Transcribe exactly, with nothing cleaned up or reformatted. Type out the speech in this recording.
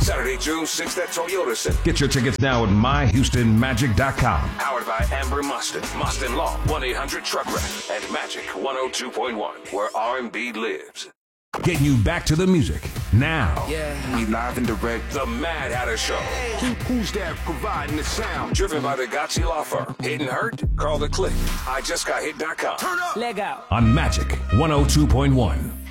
Saturday, June sixth at Toyota Center. Get your tickets now at my houston magic dot com. Powered by Amber Mustin, Mustin Law, one eight hundred truck wreck, and Magic one oh two point one, where R and B lives. Getting you back to the music now. Yeah, we live and direct. The Mad Hatter Show. Who, who's that providing the sound? Driven by the Gotchi Law Firm. Hidden Hurt? Call the Click. I just got hit dot com. Turn up. Leg out. On Magic one oh two point one.